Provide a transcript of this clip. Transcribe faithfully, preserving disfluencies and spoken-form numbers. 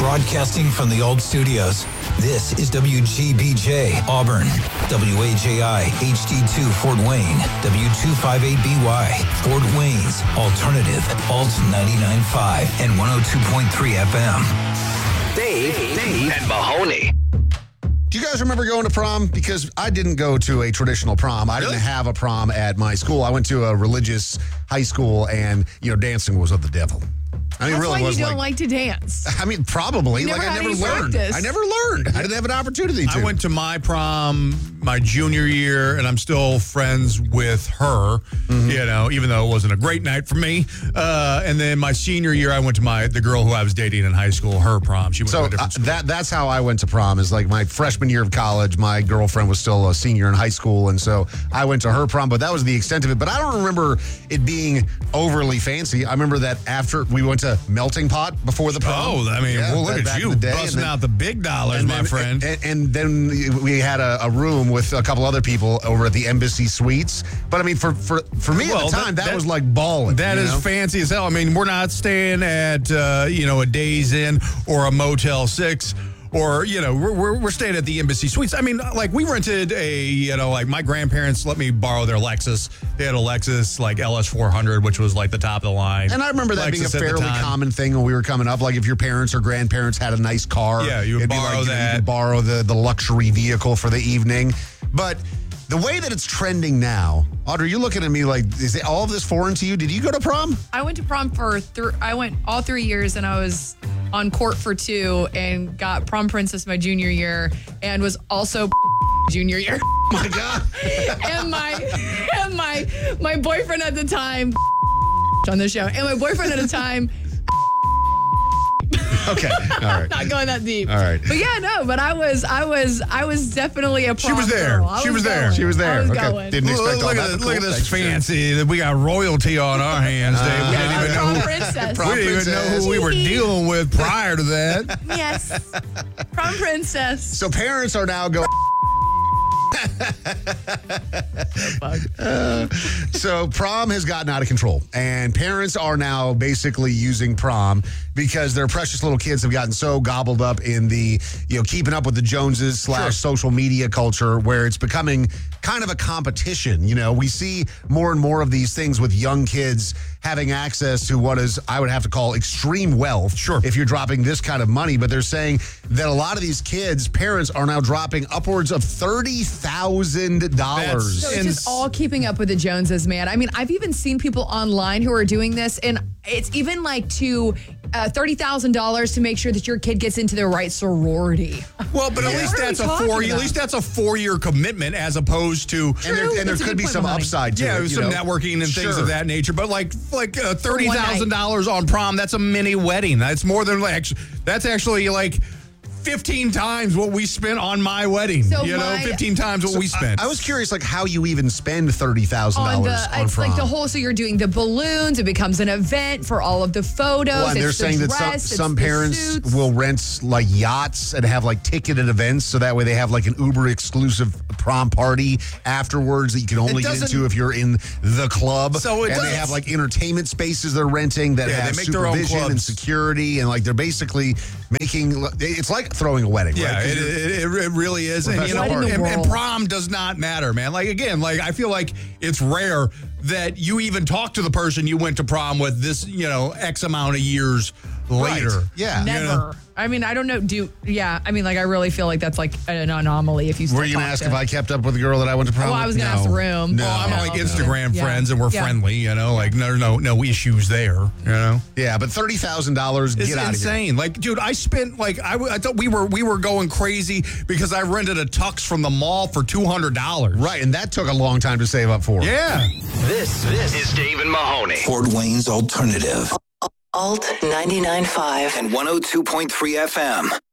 Broadcasting from the old studios, this is W G B J, Auburn, W A J I, H D two, Fort Wayne, W two fifty-eight B Y, Fort Wayne's Alternative, Alt ninety-nine point five and one oh two point three F M. Dave, Dave, and Mahoney. Do you guys remember going to prom? Because I didn't go to a traditional prom. I Really? didn't have a prom at my school. I went to a religious high school, and, you know, dancing was of the devil. I mean, That's it really why was you don't like, like to dance. I mean, probably. You Like, never I had never any learned. practice. I never learned. I didn't have an opportunity to. I went to my prom my junior year, and I'm still friends with her, Mm-hmm. you know, even though it wasn't a great night for me. Uh, and then my senior year, I went to my the girl who I was dating in high school, her prom. She went So to a uh, different school. that that's how I went to prom. Is like my freshman year of college. My girlfriend was still a senior in high school, and so I went to her prom. But that was the extent of it. But I don't remember it being overly fancy. I remember that after we went to Melting Pot before the prom. Oh, I mean, Yeah, well, look back- at back you in the day, busting and then- out the big dollars, my then, friend. And, and then we had a, a room with a couple other people over at the Embassy Suites. But I mean, for for, for me Well, at the time, that, that- that- was like balling. That you is know? fancy as hell. I mean, we're not staying at, uh, you know, a Days Inn or a Motel six or, you know, we're, we're, we're staying at the Embassy Suites. I mean, like, we rented a, you know, like, my grandparents let me borrow their Lexus. They had a Lexus, like, L S four hundred, which was, like, the top of the line. And I remember that being a Lexus at the fairly time. common thing when we were coming up. Like if your parents or grandparents had a nice car, Yeah, you would it'd be borrow like, you know, that. You could borrow the, the luxury vehicle for the evening. But the way that it's trending now, Audrey, you're looking at me like, is it all of this foreign to you? Did you go to prom? I went to prom for th- I went all three years, and I was on court for two, and got prom princess my junior year, and was also junior year. Oh my God. and my and my my boyfriend at the time on the show, and my boyfriend at the time. Okay. All right. Not going that deep. All right. But yeah, no, but I was, I was, I was definitely a prom She was there. girl. I She was there. going. She was there. I was Okay. going. Didn't Look, expect all look that. at, but look at cool. this Thanks, fancy that we got royalty on our hands, Dave. We didn't I was even prom know. princess. Prom We didn't even know princess. who we were dealing with prior to that. Yes, prom princess. So parents are now going. Uh, so prom has gotten out of control, and parents are now basically using prom because their precious little kids have gotten so gobbled up in the, you know, keeping up with the Joneses slash social media culture, where it's becoming kind of a competition. You know, we see more and more of these things with young kids having access to what is, I would have to call, extreme wealth. Sure. If you're dropping this kind of money, but they're saying that a lot of these kids, parents are now dropping upwards of thirty thousand dollars. So it's just all keeping up with the Joneses, man. I mean, I've even seen people online who are doing this, and it's even like to uh, thirty thousand dollars to make sure that your kid gets into the right sorority. Well, but at Yeah. least What are we that's a talking four. At about? least that's a four-year commitment, as opposed to And there, True. and there That's a could good be point, some Mahoney. upside to yeah, it. you some know? networking and things Sure. of that nature. But like like uh, thirty thousand dollars on prom, that's a mini wedding. That's more than like that's actually like fifteen times what we spent on my wedding. So you know, my- fifteen times what we spent. I was curious, like, how you even spend thirty thousand On dollars the, on it's prom. like the whole. So you're doing the balloons. It becomes an event for all of the photos. Well, and it's they're the saying that some, dress, it's some the parents suits. will rent like yachts and have like ticketed events, so that way they have like an Uber exclusive prom party afterwards that you can only get doesn't- into if you're in the club. So it and they doesn't- have like entertainment spaces they're renting that Yeah, they have make their own supervision and clubs. security, and like they're basically making. It's like throwing a wedding. Yeah, right? 'Cause it, you're- it, it, it really is. And, you know, What in the and, and world? prom does not matter, man. Like, again, like, I feel like it's rare that you even talk to the person you went to prom with this, you know, X amount of years later. Right. Yeah. Never. You know? I mean, I don't know. Do yeah. I mean, like, I really feel like that's like an anomaly. If you still Were you gonna talk ask to- if I kept up with the girl that I went to prom Well, with? I was gonna No. ask the room. No. Oh, I'm No. like Instagram Yeah. friends, and we're Yeah. friendly, you know, like no, no, no issues there, you know. Yeah, but thirty thousand dollars. It's Get out of here. insane. Like, dude, I spent like I, w- I thought we were we were going crazy because I rented a tux from the mall for two hundred dollars. Right, and that took a long time to save up for. Yeah. This, this is Dave and Mahoney. Fort Wayne's Alternative. Alt ninety-nine point five And one oh two point three F M.